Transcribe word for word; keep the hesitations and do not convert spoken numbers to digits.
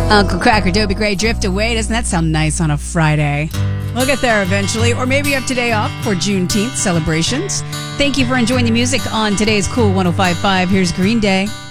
Uncle Cracker, Dobie Gray, Drift Away. Doesn't that sound nice on a Friday? We'll get there eventually. Or maybe you have today off for Juneteenth celebrations. Thank you for enjoying the music on today's Cool one oh five point five. Here's Green Day.